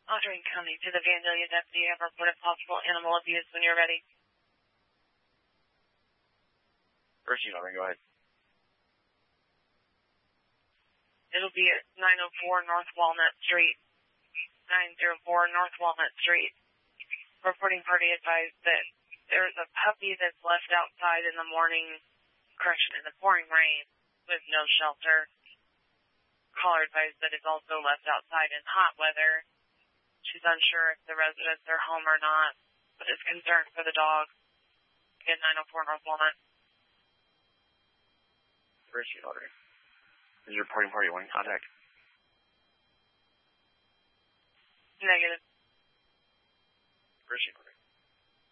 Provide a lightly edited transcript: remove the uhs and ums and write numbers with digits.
Audrain County to the Vandalia deputy. Have reported possible animal abuse when you're ready. First unit, go ahead. It'll be at 904 North Walnut Street. 904 North Walnut Street. Reporting party advised that there's a puppy that's left outside in the morning, in the pouring rain with no shelter. Caller advised that it's also left outside in hot weather. She's unsure if the residents are home or not, but is concerned for the dog. Again, 904 North Walnut. First unit, Audrain. Is your reporting party wanting contact? Negative. First unit.